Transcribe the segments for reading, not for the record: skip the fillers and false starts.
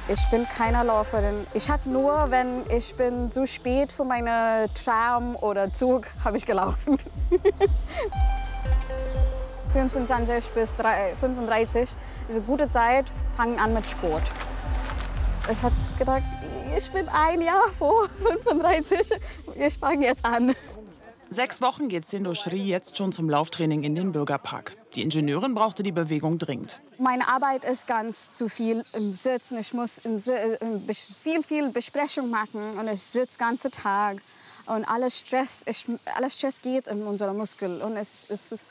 Ich bin keine Läuferin. Ich habe nur, wenn ich bin zu spät für meine Tram oder Zug, habe ich gelaufen. 25 bis 35 ist eine gute Zeit, fangen an mit Sport. Ich habe gedacht, ich bin ein Jahr vor 35, ich fange jetzt an. 6 Wochen geht Sindhu Shri jetzt schon zum Lauftraining in den Bürgerpark. Die Ingenieurin brauchte die Bewegung dringend. Meine Arbeit ist ganz zu viel im Sitzen. Ich muss viel Besprechung machen und ich sitze den ganzen Tag. Und alles Stress geht in unsere Muskeln und es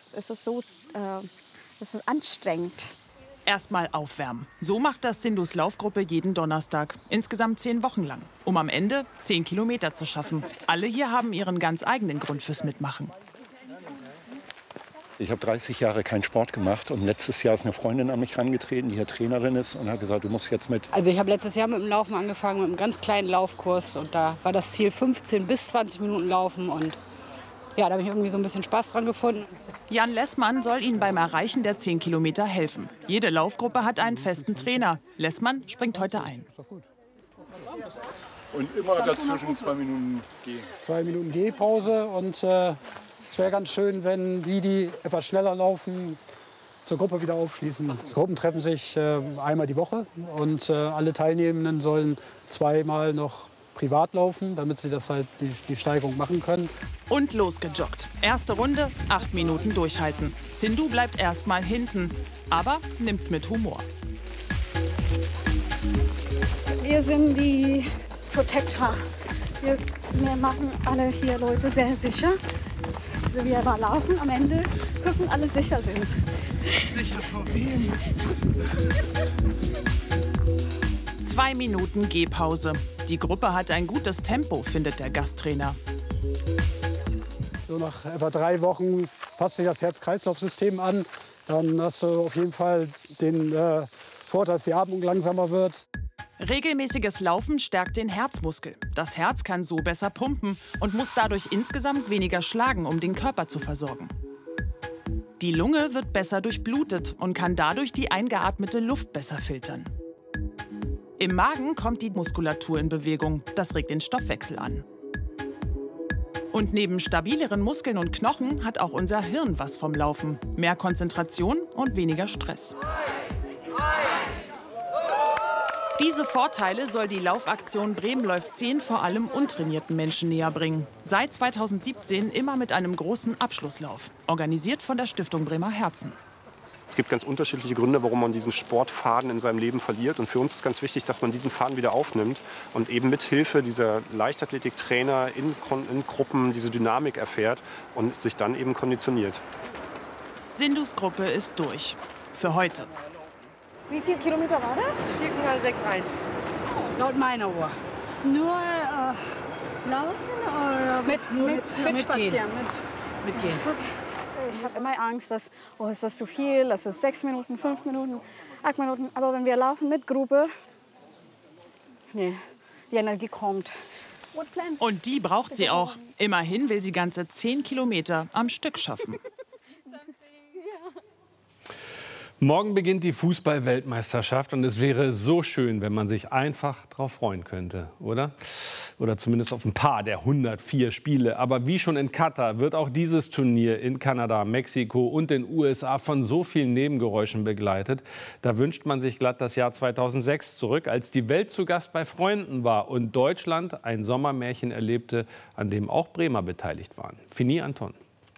ist anstrengend. Erstmal aufwärmen. So macht das Sindhus Laufgruppe jeden Donnerstag. Insgesamt 10 Wochen lang. Um am Ende 10 Kilometer zu schaffen. Alle hier haben ihren ganz eigenen Grund fürs Mitmachen. Ich habe 30 Jahre keinen Sport gemacht und letztes Jahr ist eine Freundin an mich herangetreten, die hier Trainerin ist und hat gesagt, du musst jetzt mit. Also ich habe letztes Jahr mit dem Laufen angefangen, mit einem ganz kleinen Laufkurs und da war das Ziel 15 bis 20 Minuten Laufen und ja, da habe ich irgendwie so ein bisschen Spaß dran gefunden. Jan Lessmann soll ihnen beim Erreichen der 10 Kilometer helfen. Jede Laufgruppe hat einen festen Trainer. Lessmann springt heute ein. Und immer dazwischen 2 Minuten Geh. 2 Minuten Gehpause und es wäre ganz schön, wenn die etwas schneller laufen, zur Gruppe wieder aufschließen. Die Gruppen treffen sich einmal die Woche und alle Teilnehmenden sollen 2-mal noch privat laufen, damit sie das halt die Steigerung machen können. Und losgejoggt. Erste Runde, 8 Minuten durchhalten. Sindhu bleibt erst mal hinten, aber nimmt's mit Humor. Wir sind die Protector. Wir machen alle hier Leute sehr sicher. Also wir aber laufen, am Ende gucken, alle sicher sind. Sicher vor wem? 2 Minuten Gehpause. Die Gruppe hat ein gutes Tempo, findet der Gasttrainer. So nach etwa 3 Wochen passt sich das Herz-Kreislauf-System an. Dann hast du auf jeden Fall den Vorteil, dass die Atmung langsamer wird. Regelmäßiges Laufen stärkt den Herzmuskel. Das Herz kann so besser pumpen und muss dadurch insgesamt weniger schlagen, um den Körper zu versorgen. Die Lunge wird besser durchblutet und kann dadurch die eingeatmete Luft besser filtern. Im Magen kommt die Muskulatur in Bewegung. Das regt den Stoffwechsel an. Und neben stabileren Muskeln und Knochen hat auch unser Hirn was vom Laufen. Mehr Konzentration und weniger Stress. Diese Vorteile soll die Laufaktion Bremen läuft 10 vor allem untrainierten Menschen näher bringen. Seit 2017 immer mit einem großen Abschlusslauf, organisiert von der Stiftung Bremer Herzen. Es gibt ganz unterschiedliche Gründe, warum man diesen Sportfaden in seinem Leben verliert. Und für uns ist ganz wichtig, dass man diesen Faden wieder aufnimmt und eben mit Hilfe dieser Leichtathletiktrainer in Gruppen diese Dynamik erfährt und sich dann eben konditioniert. Sindhus Gruppe ist durch. Für heute. Wie viele Kilometer war das? 4,61. Laut meiner Uhr. Nur laufen oder Mit Spazieren? Mitgehen. Ich habe immer Angst, dass ist das zu viel, das ist 6 Minuten, 5 Minuten, 8 Minuten. Aber wenn wir laufen mit Gruppe, nee, die Energie kommt. Und die braucht sie auch. Immerhin will sie ganze 10 Kilometer am Stück schaffen. Morgen beginnt die Fußball-Weltmeisterschaft und es wäre so schön, wenn man sich einfach darauf freuen könnte, oder? Oder zumindest auf ein paar der 104 Spiele. Aber wie schon in Katar wird auch dieses Turnier in Kanada, Mexiko und den USA von so vielen Nebengeräuschen begleitet. Da wünscht man sich glatt das Jahr 2006 zurück, als die Welt zu Gast bei Freunden war und Deutschland ein Sommermärchen erlebte, an dem auch Bremer beteiligt waren. Fini Anton.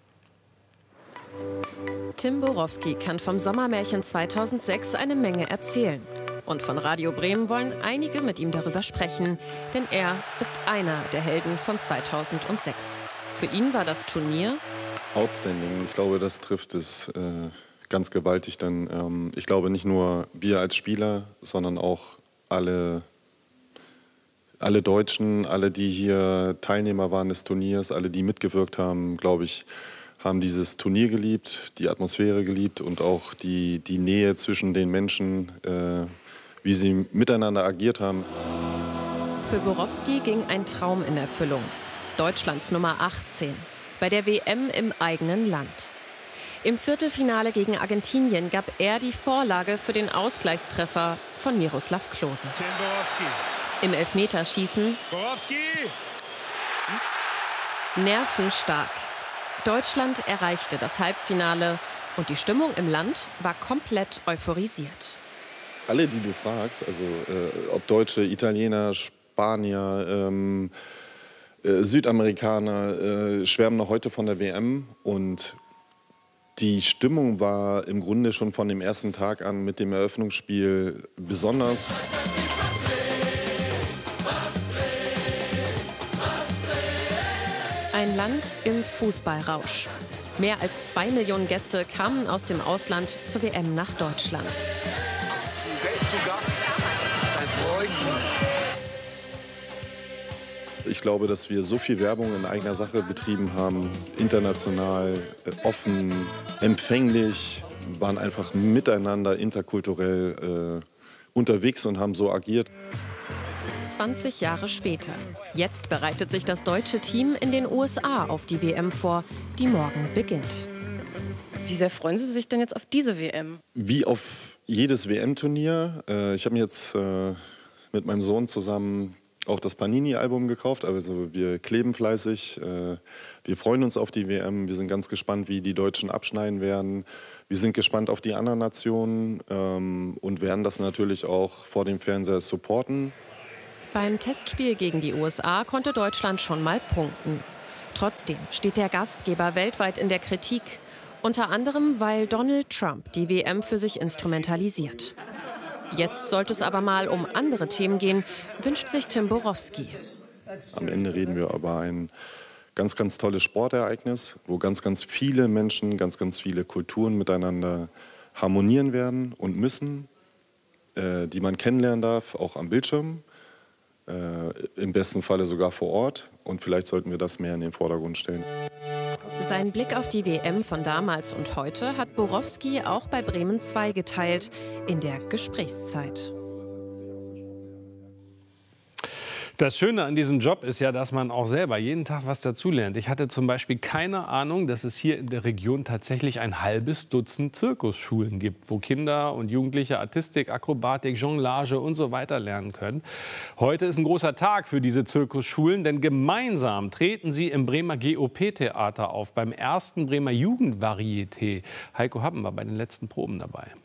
Tim Borowski kann vom Sommermärchen 2006 eine Menge erzählen. Und von Radio Bremen wollen einige mit ihm darüber sprechen. Denn er ist einer der Helden von 2006. Für ihn war das Turnier outstanding. Ich glaube, das trifft es ganz gewaltig. Denn ich glaube, nicht nur wir als Spieler, sondern auch alle Deutschen, alle, die hier Teilnehmer waren des Turniers, alle, die mitgewirkt haben, glaube ich, haben dieses Turnier geliebt, die Atmosphäre geliebt und auch die Nähe zwischen den Menschen, wie sie miteinander agiert haben. Für Borowski ging ein Traum in Erfüllung. Deutschlands Nummer 18 bei der WM im eigenen Land. Im Viertelfinale gegen Argentinien gab er die Vorlage für den Ausgleichstreffer von Miroslav Klose. Im Elfmeterschießen nervenstark. Deutschland erreichte das Halbfinale und die Stimmung im Land war komplett euphorisiert. Alle, die du fragst, also ob Deutsche, Italiener, Spanier, Südamerikaner, schwärmen noch heute von der WM. Und die Stimmung war im Grunde schon von dem ersten Tag an mit dem Eröffnungsspiel besonders. Ein Land im Fußballrausch. Mehr als 2 Millionen Gäste kamen aus dem Ausland zur WM nach Deutschland. Zu Gast bei Freunden. Ich glaube, dass wir so viel Werbung in eigener Sache betrieben haben, international, offen, empfänglich, waren einfach miteinander interkulturell unterwegs und haben so agiert. 20 Jahre später. Jetzt bereitet sich das deutsche Team in den USA auf die WM vor, die morgen beginnt. Wie sehr freuen Sie sich denn jetzt auf diese WM? Wie auf jedes WM-Turnier. Ich habe mir jetzt mit meinem Sohn zusammen auch das Panini-Album gekauft. Also wir kleben fleißig. Wir freuen uns auf die WM. Wir sind ganz gespannt, wie die Deutschen abschneiden werden. Wir sind gespannt auf die anderen Nationen und werden das natürlich auch vor dem Fernseher supporten. Beim Testspiel gegen die USA konnte Deutschland schon mal punkten. Trotzdem steht der Gastgeber weltweit in der Kritik. Unter anderem, weil Donald Trump die WM für sich instrumentalisiert. Jetzt sollte es aber mal um andere Themen gehen, wünscht sich Tim Borowski. Am Ende reden wir über ein ganz, ganz tolles Sportereignis, wo ganz, ganz viele Menschen, ganz, ganz viele Kulturen miteinander harmonieren werden und müssen, die man kennenlernen darf, auch am Bildschirm. Im besten Falle sogar vor Ort. Und vielleicht sollten wir das mehr in den Vordergrund stellen. Sein Blick auf die WM von damals und heute hat Borowski auch bei Bremen 2 geteilt, in der Gesprächszeit. Das Schöne an diesem Job ist ja, dass man auch selber jeden Tag was dazulernt. Ich hatte zum Beispiel keine Ahnung, dass es hier in der Region tatsächlich ein halbes Dutzend Zirkusschulen gibt, wo Kinder und Jugendliche Artistik, Akrobatik, Jonglage und so weiter lernen können. Heute ist ein großer Tag für diese Zirkusschulen, denn gemeinsam treten sie im Bremer GOP-Theater auf, beim ersten Bremer Jugendvarieté. Heiko Happen war bei den letzten Proben dabei.